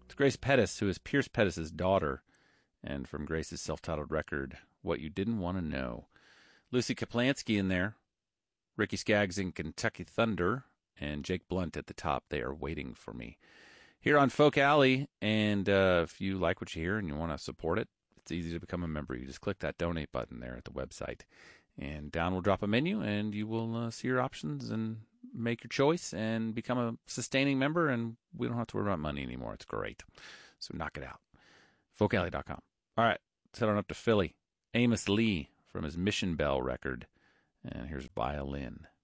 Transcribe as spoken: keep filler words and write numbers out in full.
It's Grace Pettis, who is Pierce Pettis' daughter, and from Grace's self-titled record, What You Didn't Want to Know. Lucy Kaplansky in there, Ricky Skaggs in Kentucky Thunder, and Jake Blunt at the top. They are waiting for me. Here on Folk Alley, and uh, if you like what you hear and you want to support it, it's easy to become a member. You just click that donate button there at the website, and down will drop a menu, and you will uh, see your options and make your choice and become a sustaining member, and we don't have to worry about money anymore. It's great. So knock it out. folk alley dot com. All right, let's head on up to Philly. Amos Lee from his Mission Bell record, and here's Violin.